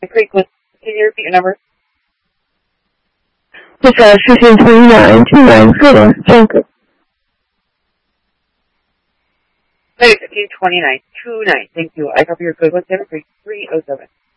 Creekwood. Can you repeat your number? It's 1529-29 Thank you. 1529-29. Thank you. I copy your code 17307.